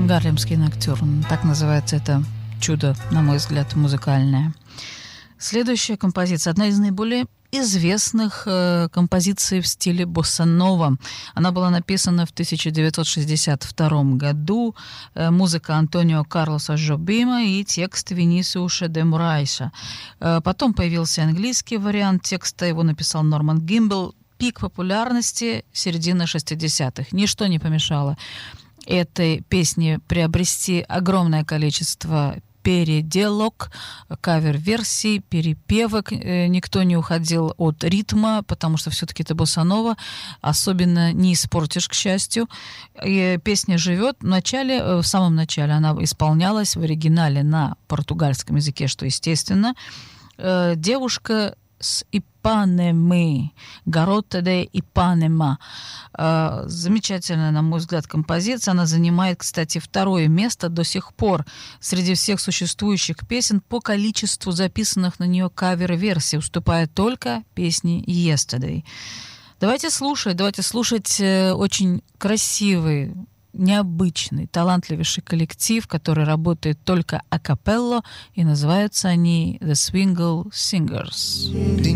Гарлемский ноктюрн. Так называется это чудо, на мой взгляд, музыкальное. Следующая композиция, одна из наиболее известных композиций в стиле босса-нова. Она была написана в 1962 году. Музыка Антонио Карлоса Жобима и текст Винисиуса де Мурайса. Потом появился английский вариант текста, его написал Норман Гимбл. Пик популярности середина 60-х. Ничто не помешало этой песне приобрести огромное количество переделок, кавер-версий, перепевок. Никто не уходил от ритма, потому что все-таки это босса-нова, особенно не испортишь, к счастью. И песня живет. В самом начале она исполнялась в оригинале на португальском языке, что естественно. Девушка с Ипанемы, Гарота де Ипанема. Замечательная, на мой взгляд, композиция. Она занимает, кстати, второе место до сих пор среди всех существующих песен по количеству записанных на нее кавер-версий, уступая только песне Yesterday. Давайте слушать очень красивый, необычный, талантливейший коллектив, который работает только акапелло, и называются они The Swingle Singers.